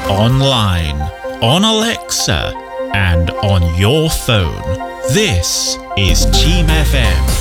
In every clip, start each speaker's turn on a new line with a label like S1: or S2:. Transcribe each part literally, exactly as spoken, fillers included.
S1: online, on Alexa, and on your phone. This is Team F M.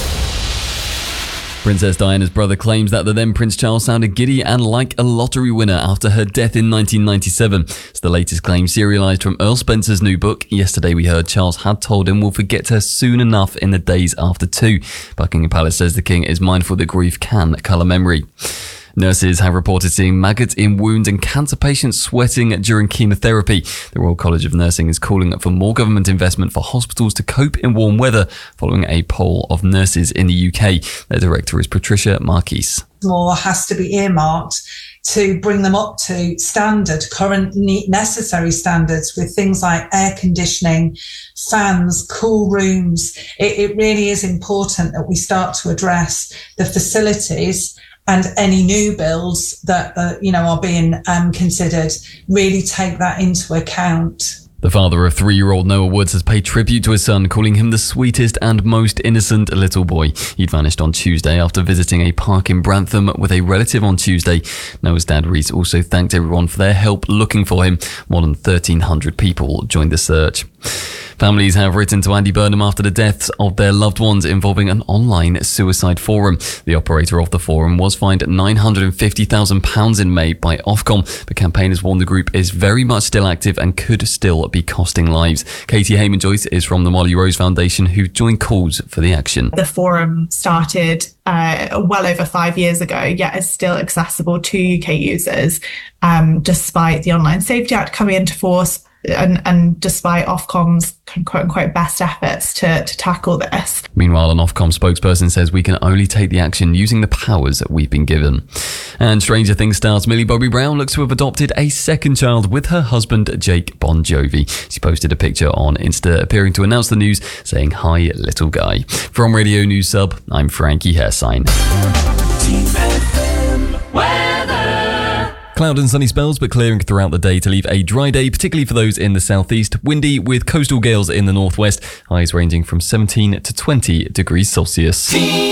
S2: Princess Diana's brother claims that the then Prince Charles sounded giddy and like a lottery winner after her death in nineteen ninety-seven. It's the latest claim serialised from Earl Spencer's new book. Yesterday we heard Charles had told him we'll forget her soon enough in the days after two. Buckingham Palace says the king is mindful that grief can colour memory. Nurses have reported seeing maggots in wounds and cancer patients sweating during chemotherapy. The Royal College of Nursing is calling for more government investment for hospitals to cope in warm weather, following a poll of nurses in the U K. Their director is Patricia Marquise.
S3: More has to be earmarked to bring them up to standard, current necessary standards with things like air conditioning, fans, cool rooms. It, it really is important that we start to address the facilities and any new builds that uh, you know are being um, considered, really take that into account.
S2: The father of three-year-old Noah Woods has paid tribute to his son, calling him the sweetest and most innocent little boy. He'd vanished on Tuesday after visiting a park in Brantham with a relative on Tuesday. Noah's dad, Reese, also thanked everyone for their help looking for him. More than thirteen hundred people joined the search. Families have written to Andy Burnham after the deaths of their loved ones involving an online suicide forum. The operator of the forum was fined nine hundred fifty thousand pounds in May by Ofcom, but campaigners warn the group is very much still active and could still be costing lives. Katie Heyman-Joyce is from the Molly Rose Foundation, who joined calls for the action.
S4: The forum started uh, well over five years ago, yet is still accessible to U K users, um, despite the Online Safety Act coming into force. And, and despite Ofcom's quote-unquote best efforts to, to tackle this.
S2: Meanwhile, an Ofcom spokesperson says we can only take the action using the powers that we've been given. And Stranger Things stars Millie Bobby Brown looks to have adopted a second child with her husband, Jake Bon Jovi. She posted a picture on Insta appearing to announce the news, saying, "Hi, little guy." From Radio News Sub, I'm Frankie Hairsign. Cloud and sunny spells, but clearing throughout the day to leave a dry day, particularly for those in the southeast. Windy with coastal gales in the northwest. Highs ranging from seventeen to twenty degrees Celsius.